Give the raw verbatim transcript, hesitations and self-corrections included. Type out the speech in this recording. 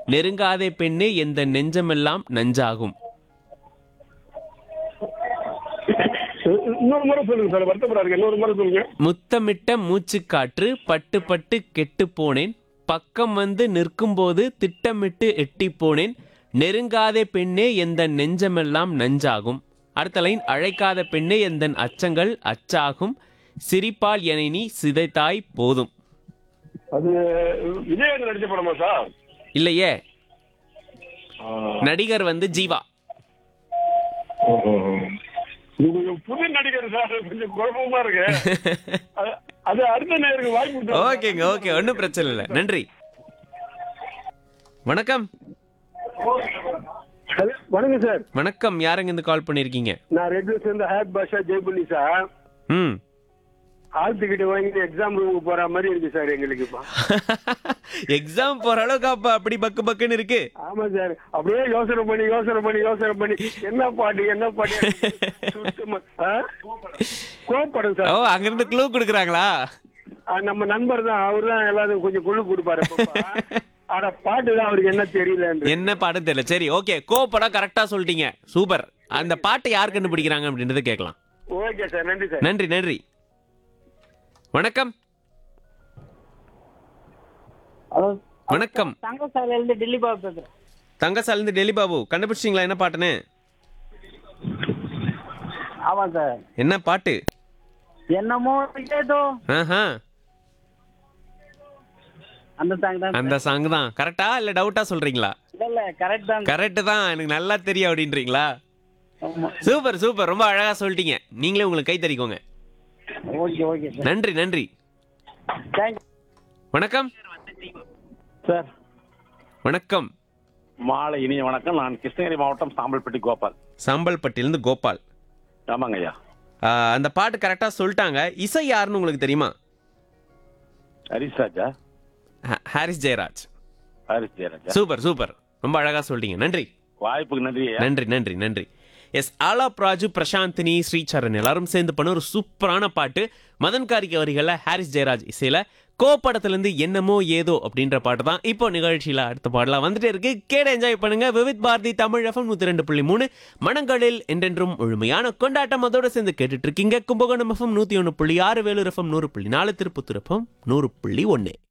நெருங்காதே பெண்ணே எந்த நெஞ்சமெல்லாம் நஞ்சாகும். இன்னொரு முறை சொல்லுங்க சார், வருத்தப்படாது. இன்னொரு முறை சொல்லுங்க. முத்தமிட்ட மூச்சுக்காற்று பட்டு பட்டு கெட்டு போனேன், பக்கம் வந்து நிற்கும்போது திட்டமிட்டு எட்டி போனேன், நெருங்காதே பெண்ணே எந்த நெஞ்சமெல்லாம் நஞ்சாகும். அடுத்த லைன், அழைக்காத பெண்ணே எந்தன் அச்சங்கள் அச்சாகும், சிரிப்பால் என நீ சிதைத்தாய் போதும். அது விஜய் நடிச்ச படமா சார்? இல்லையே, நடிகர் வந்து ஜீவா. புது நடிகர் சார், கொஞ்சம் குழப்பமா இருக்கு. அது அடுத்த நேருக்கு வாய்ப்பு. ஓகேங்க, ஓகே, ஒன்றும் பிரச்சனை இல்லை. நன்றி. வணக்கம். வணக்கம் சார். வணக்கம், யாருங்க இருந்து கால் பண்ணிருக்கீங்க? நான் ரெட் சேர்ந்த ஹேட் பாஷா ஜெய்புல்லி சார். ம் ஆல் டிக்கெட் வாங்கிட்டு எக்ஸாம் ரூமுக்கு போற மாதிரி இருக்கு சார் எங்களுக்கு. எக்ஸாம் போற அளவுக்கு அப்ப அப்படி பக்கு பக்குன்னு இருக்கு. ஆமா சார், அப்படியே யோசனை பண்ணி யோசனை பண்ணி யோசனை பண்ணி என்ன பாட்டு என்ன பாட்டு கோப்படம் சார். ஓ, அங்க இருந்து க்ளூ குடுக்குறாங்களா? நம்ம நண்பர் தான், அவரு தான் எல்லாரும் கொஞ்சம் குழு கொடுப்பாரு. ஆனா பாட்டு தான் அவருக்கு என்ன தெரியல. என்ன பாட்டு தெரியல. சரி, ஓகே, கோ படம் கரெக்டா சொல்லிட்டீங்க. சூப்பர். அந்த பாட்டை யார் கண்டுபிடிக்கிறாங்க அப்படின்றத கேட்கலாம். ஓகே சார், நன்றி சார். நன்றி நன்றி. வணக்கம். வணக்கம். தங்கசாலையில இருந்து டெல்லி பாபு பேசுறேன். தங்கசாலையில இருந்து டெல்லி பாபு, கண்டுபிடிச்சிங்களா என்ன பாட்டுன்னு? ஆமா சார். என்ன பாட்டு? என்னமோ ஏதோ ஆஹா, அந்த சாங் தான். அந்த சாங் தான். கரெக்டா இல்ல டவுட்டா சொல்றீங்களா? இல்ல இல்ல கரெக்ட் தான். கரெக்ட் தான், எனக்கு நல்லா தெரியும் அப்படின்றீங்களா? ஆமா. சூப்பர் சூப்பர், ரொம்ப அழகா சொல்லிட்டீங்க. நீங்களே உங்களுக்கு கை தரிக்கோங்க. Okay okay sir. நன்றி நன்றி. தேங்க்ஸ். வணக்கம் சார். வணக்கம். மாலை இனிய வணக்கம். நான் கிருஷ்ணகிரி மாவட்டம் சாம்பல்பட்டி கோபால். சாம்பல்பட்டியிலிருந்து கோபால். ஆமாங்க ஐயா. அந்த பாட்டு கரெக்டா சொல்லிட்டாங்க. இசை யாருன்னு உங்களுக்கு தெரியுமா? ஹரிஸ் ராஜா. Harris Jayaraj. Harris Jayaraja. Super super, ரொம்ப அழகா சொல்லிட்டீங்க. நன்றி. வாய்ப்புக்கு நன்றி. நன்றி நன்றி நன்றி. எஸ், ஆலாப் ராஜு, பிரசாந்தினி, ஸ்ரீசரண் எல்லாரும் சேர்ந்து பண்ண ஒரு சூப்பரான பாட்டு. மதன் கார்கே வரிகள்ல, ஹாரிஸ் ஜெயராஜ் இசையில, கோப்படத்திலிருந்து என்னமோ ஏதோ அப்படின்ற பாட்டு தான் இப்போ நிகழ்ச்சியில அடுத்த பாடலாம் வந்துட்டே இருக்கு. கேட என்ஜாய் பண்ணுங்க. விவித் பாரதி தமிழ் எஃப்எம் நூத்தி ரெண்டு புள்ளி மூணு மனங்களில் என்றென்றும் முழுமையான கொண்டாட்டம். அதோட சேர்ந்து கேட்டுட்டு இருக்கீங்க கும்பகோணம் எஃப்எம் நூத்தி ஒன்னு புள்ளி ஆறு, வேலூர் எஃப்எம் நூறு புள்ளி நாலு, திருப்பத்தூர் எஃப்எம் நூறு புள்ளி ஒன்னு.